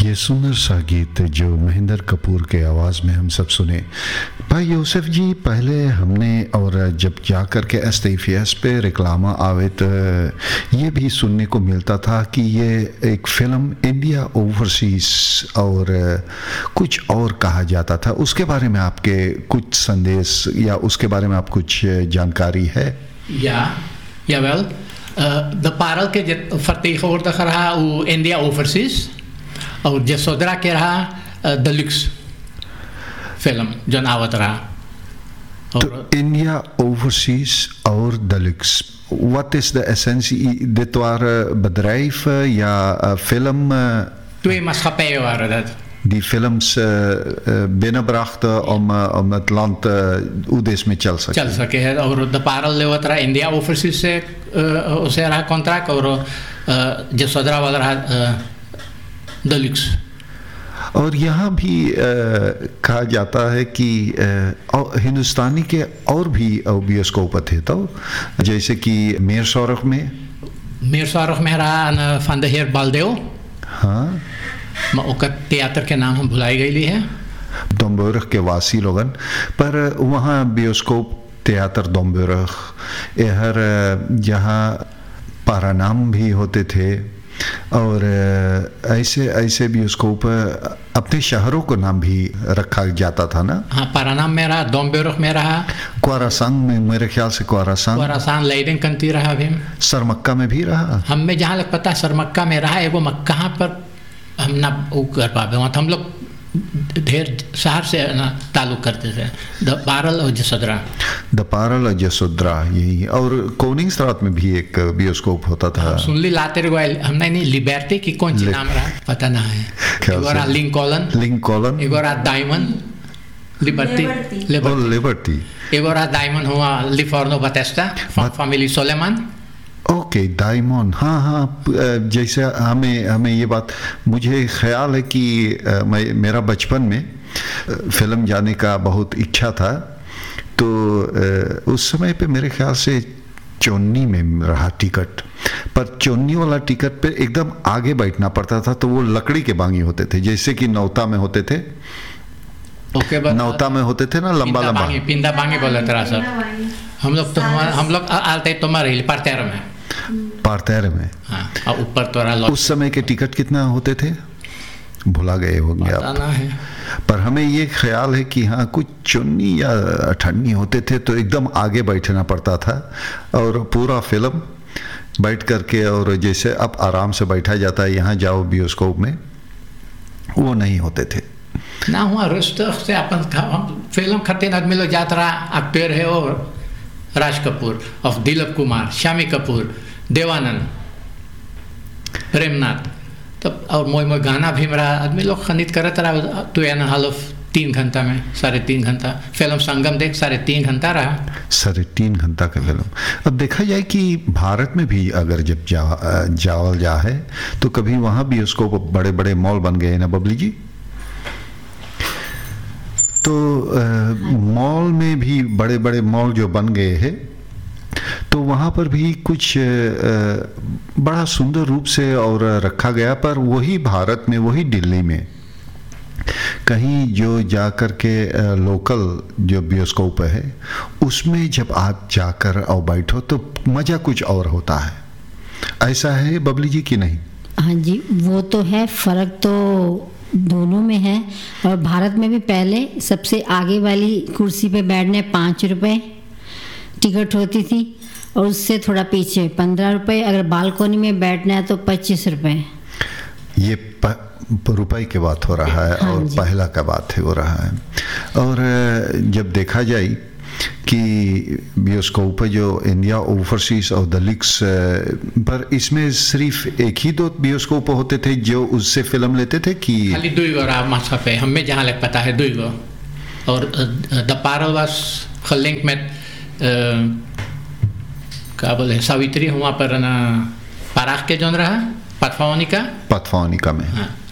ये सुंदर सा गीत जो महेंद्र कपूर के आवाज़ में हम सब सुने। भाई यूसुफ जी, पहले हमने और जब जा कर के STFS पे रिक्लामा आवे तो ये भी सुनने को मिलता था कि ये एक फ़िल्म इंडिया ओवरसीज़ और कुछ और कहा जाता था। उसके बारे में आपके कुछ संदेश या उसके बारे में आप कुछ जानकारी है? Ja, wel. De parel que vertegenwoordiger रहा वो इंडिया ओवरसीज और जसोदरा के रहा deluxe फिल्म जो आवत रहा। तो इंडिया ओवरसीज और deluxe, wat is de essentie? Dit waren bedrijven, ja, film... Twee maatschappijen waren dat. Die films binnenbrachten om het land hoe deze mee चल सके और द पारल लेवत रहा इंडिया ओवरसीज से उसे रहा कॉन्ट्रैक्ट और जसोदरा वाला रहा deluxe। और यहाँ भी कहा जाता है कि हिंदुस्तानी के और भी बायोस्कोप थे, तो जैसे कि मीर शाहरुख में रहा van de heer Baldew। हाँ, उसका थिएटर के नाम हम भुलाई गई है, डोंबर्ग के वासी लोगन, पर वहाँ बायोस्कोप थिएटर डोंबर्ग हर जहाँ पारानाम भी होते थे और ऐसे बायोस्कोप अपने शहरों को नाम भी रखा जाता था ना। हाँ, पारानाम में रहा, डोंबर्ग में रहा, क्वारासांग में, मेरे ख्याल से क्वारासांग लेइडेन कंती रहा भी, सरमक्का में भी रहा। हमें जहाँ लग पता सरमक्का में रहा है वो कहाँ पर हम ना वो कर पाते, वहाँ हम लोग ढेर शहर से ना ताल्लुक करते थे। द पारल और जसोदरा यही, और कोनिंगस्ट्रात में भी एक बायोस्कोप होता था। सुन ली लाते रहे हमने नहीं, लिबर्टी की कौन सी नाम रहा पता ना है, agora लिंकॉलन, agora diamond, liberty, agora diamond हुआ लिफोर्नो बतेस्टा, फैमिली सोलेमान। ओके, डायमंड, हाँ, जैसे हमें ये बात, मुझे ख्याल है कि मेरा बचपन में फिल्म जाने का बहुत इच्छा था, तो उस समय पे मेरे ख्याल से चोन्नी में रहा टिकट, पर चोन्नी वाला टिकट पे एकदम आगे बैठना पड़ता था, तो वो लकड़ी के बांगी होते थे, जैसे कि नौता में होते थे। नौता में होते थे ना, लंबा पिंदा बांगी बोले तेरा सर। हम लोग आते तुम्हारे पार्तेर में, हाँ, ऊपर तो उस समय के टिकट कितना होते थे भुला गए होंगे आप, पर हमें ये ख्याल है कि हाँ कुछ चुन्नी या अठन्नी होते थे, तो एकदम आगे बैठना पड़ता था और पूरा फिल्म बैठ करके, और जैसे अब आराम से बैठा जाता है यहाँ जाओ बायोस्कोप में, वो नहीं होते थे ना। हुआ रिश्ते से अपन फिल्म खत्ते आदमी लोग जाता रहा, एक्टर है और राज कपूर और दिलीप कुमार, शामी कपूर, देवानंद, प्रेमनाथ, तब और मोई गाना भी मेरा आदमी लोग खनित करता रहा 2.5 3 घंटा में, 3.5 घंटा फिल्म संगम देख 3.5 घंटा रहा, 3.5 घंटा का फिल्म। अब देखा जाए कि भारत में भी अगर जब जावल जा है तो कभी वहाँ भी उसको बड़े बड़े मॉल बन गए ना बबली जी, तो मॉल में भी बड़े बड़े मॉल जो बन गए हैं, तो वहाँ पर भी कुछ बड़ा सुंदर रूप से और रखा गया, पर वही भारत में, वही दिल्ली में कहीं जो जा कर के लोकल जो बायोस्कोप है उसमें जब आप जाकर और बैठो तो मज़ा कुछ और होता है। ऐसा है बबली जी कि नहीं? हाँ जी, वो तो है, फ़र्क तो दोनों में है। और भारत में भी पहले सबसे आगे वाली कुर्सी पे बैठने 5 रुपए टिकट होती थी, और उससे थोड़ा पीछे 15 रुपए, अगर बालकोनी में बैठना है तो 25 रुपए। ये रुपए की बात हो रहा है, हाँ, और पहला का बात हो रहा है। और जब देखा जाए कि बायोस्कोप जो इंडिया ओवरसीज और deluxe, पर इसमें सिर्फ एक ही 2 बायोस्कोप होते थे जो उससे फिल्म लेते थे कि खाली 2 मासा पे हमें जहाँ लग पता है 2, और द पारल वास लिंक में क्या बोले सावित्री वहाँ पर ना पाराख के जोन रहा पथवानिका में, हाँ।